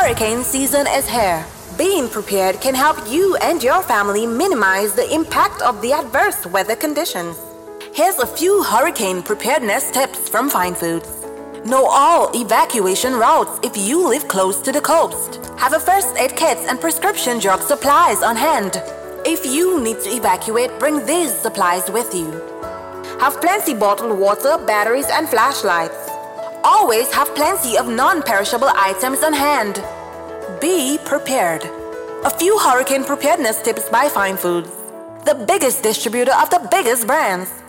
Hurricane season is here. Being prepared can help you and your family minimize the impact of the adverse weather conditions. Here's a few hurricane preparedness tips from Fine Foods. Know all evacuation routes if you live close to the coast. Have a first aid kit and prescription drug supplies on hand. If you need to evacuate, bring these supplies with you. Have plenty bottled water, batteries, and flashlights. Always have plenty of non-perishable items on hand. Be prepared. A few hurricane preparedness tips by Fine Foods, the biggest distributor of the biggest brands.